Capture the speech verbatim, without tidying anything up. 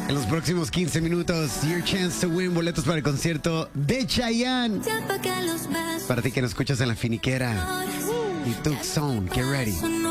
En los próximos quince minutos, your chance to win boletos para el concierto de Chayanne. Para ti que nos escuchas en La Finiquera y Tucson, get ready.